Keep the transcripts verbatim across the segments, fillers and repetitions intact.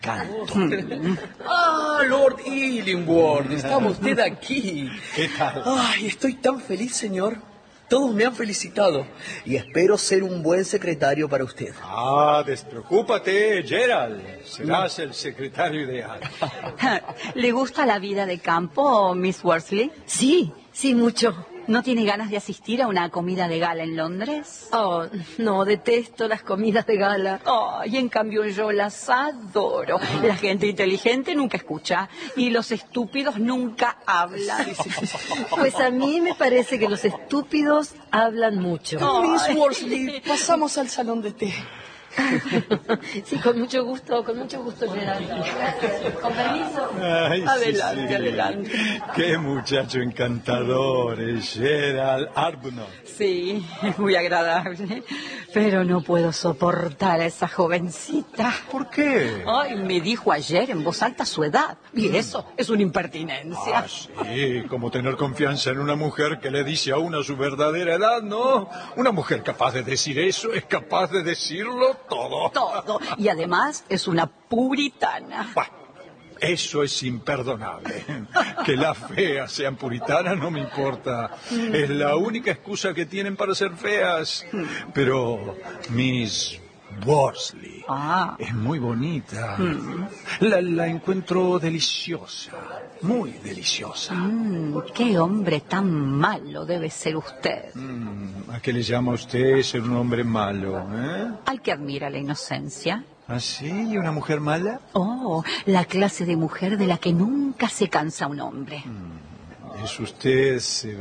canto. Ah, Lord Illingworth, ¿estaba usted aquí? ¿Qué tal? Ay, estoy tan feliz, señor. Todos me han felicitado y espero ser un buen secretario para usted. Ah, despreocúpate, Gerald. Serás el secretario ideal. ¿Le gusta la vida de campo, Miss Worsley? Sí, sí, mucho. ¿No tiene ganas de asistir a una comida de gala en Londres? Oh, no, detesto las comidas de gala. Oh, y en cambio yo las adoro. La gente inteligente nunca escucha y los estúpidos nunca hablan. Pues a mí me parece que los estúpidos hablan mucho. Oh. Miss Worsley, pasamos al salón de té. Sí, con mucho gusto, con mucho gusto, Gerald. Gracias. Con permiso. Ay, Adelante, sí, sí. adelante. Qué muchacho encantador es Gerald Arbuthnot. Sí, es muy agradable, pero no puedo soportar a esa jovencita. ¿Por qué? Ay, me dijo ayer en voz alta su edad, y eso es una impertinencia. Ah, sí, como tener confianza en una mujer que le dice a una su verdadera edad, ¿no? Una mujer capaz de decir eso es capaz de decirlo todo. Todo, y además es una puritana. Bah, eso es imperdonable. Que las feas sean puritanas no me importa. Es la única excusa que tienen para ser feas. Pero Miss Worsley Ah. es muy bonita. La, la encuentro deliciosa, muy deliciosa. Mm, qué hombre tan malo debe ser usted. Mm, ¿A qué le llama usted ser un hombre malo? ¿Eh? Al que admira la inocencia. ¿Ah, sí? ¿Y una mujer mala? Oh, la clase de mujer de la que nunca se cansa un hombre. Es usted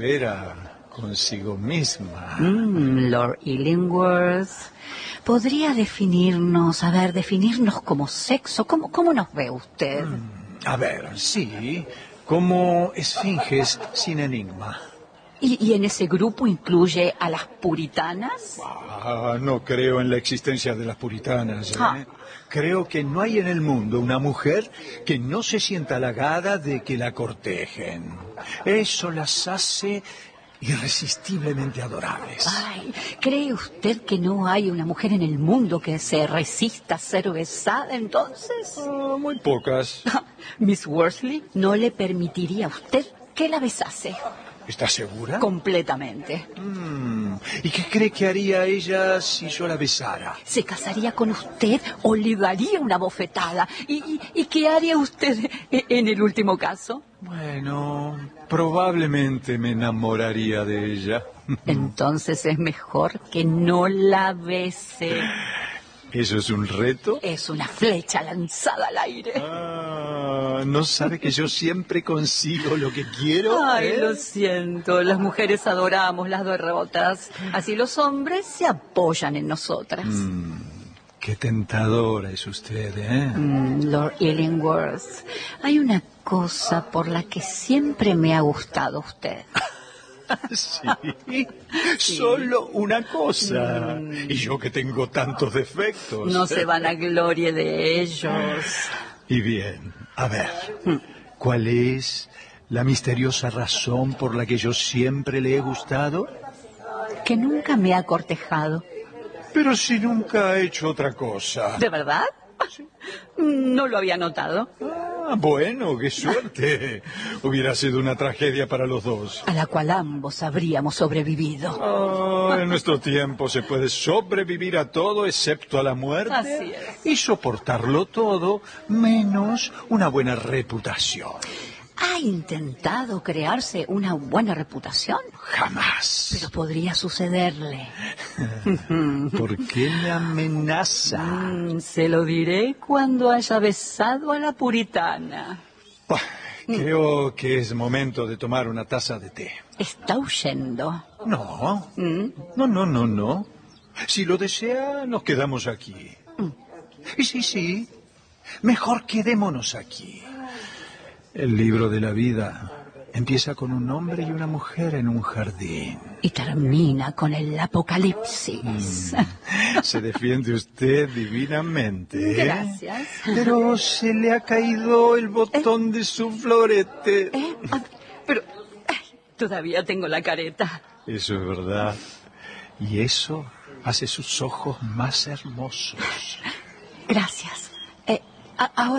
severa consigo misma. Mm, Lord Illingworth, ¿podría definirnos, a ver, definirnos como sexo? ¿Cómo, cómo nos ve usted? A ver, sí, como esfinges sin enigma. ¿Y, y en ese grupo incluye a las puritanas? Ah, no creo en la existencia de las puritanas. ¿eh? Ah. Creo que no hay en el mundo una mujer que no se sienta halagada de que la cortejen. Eso las hace irresistiblemente adorables. Ay, ¿cree usted que no hay una mujer en el mundo que se resista a ser besada entonces? Ah, muy pocas. Miss Worsley no le permitiría a usted que la besase. ¿Está segura? Completamente. Mm, ¿Y qué cree que haría ella si yo la besara? ¿Se casaría con usted o le daría una bofetada? ¿Y, y, y qué haría usted en el último caso? Bueno, probablemente me enamoraría de ella. Entonces es mejor que no la bese. ¿Eso es un reto? Es una flecha lanzada al aire. Ah, ¿no sabe que yo siempre consigo lo que quiero? Ay, ¿eh? lo siento, las mujeres adoramos las derrotas. Así los hombres se apoyan en nosotras. Mm, qué tentadora es usted, ¿eh? Mm, Lord Illingworth, hay una cosa por la que siempre me ha gustado usted. Sí, solo una cosa. Y yo que tengo tantos defectos. No se van a gloria de ellos. Y bien, a ver, ¿cuál es la misteriosa razón por la que yo siempre le he gustado? Que nunca me ha cortejado. Pero si nunca ha hecho otra cosa. ¿De verdad? No lo había notado. Ah, bueno, qué suerte. Hubiera sido una tragedia para los dos. A la cual ambos habríamos sobrevivido. Ah, en nuestro tiempo se puede sobrevivir a todo excepto a la muerte. Así es. Y soportarlo todo menos una buena reputación. ¿Ha intentado crearse una buena reputación? Jamás. Pero podría sucederle. ¿Por qué me amenaza? Mm, se lo diré cuando haya besado a la puritana. Bah, creo que es momento de tomar una taza de té. Está huyendo. No, Mm. no, no, no, no. Si lo desea, nos quedamos aquí. Y sí, sí, mejor quedémonos aquí. El libro de la vida empieza con un hombre y una mujer en un jardín. Y termina con el apocalipsis. Se defiende usted divinamente. ¿eh? Gracias. Pero se le ha caído el botón de su florete. ¿Eh? Ah, pero ay, todavía tengo la careta. Eso es verdad. Y eso hace sus ojos más hermosos. Gracias. Eh, a- ahora